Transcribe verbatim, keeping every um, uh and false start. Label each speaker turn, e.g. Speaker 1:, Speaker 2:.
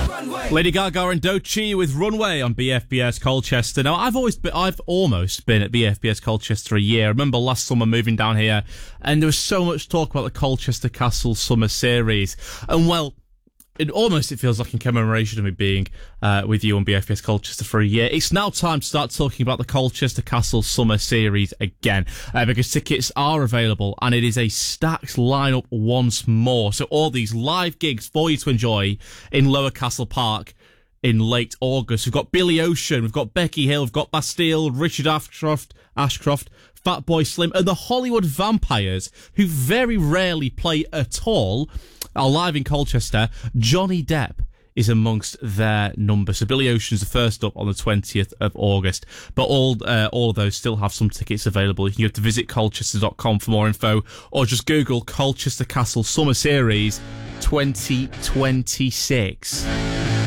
Speaker 1: Lady Gaga and Doechii with Runway on B F B S Colchester. Now, I've always been, I've almost been at B F B S Colchester a year. I remember last summer moving down here, and there was so much talk about the Colchester Castle Summer Series. And well, it almost it feels like in commemoration of me being uh, with you on B F B S Colchester for a year. It's now time to start talking about the Colchester Castle Summer Series again, uh, because tickets are available and it is a stacked lineup once more. So all these live gigs for you to enjoy in Lower Castle Park in late August. We've got Billy Ocean, we've got Becky Hill, we've got Bastille, Richard Ashcroft, Ashcroft, Fatboy Slim, and the Hollywood Vampires, who very rarely play at all, are live in Colchester. Johnny Depp is amongst their number. So Billy Ocean's the first up on the twentieth of August. But all uh, all of those still have some tickets available. You can go to visit colchester dot com for more info, or just Google Colchester Castle Summer Series twenty twenty-six.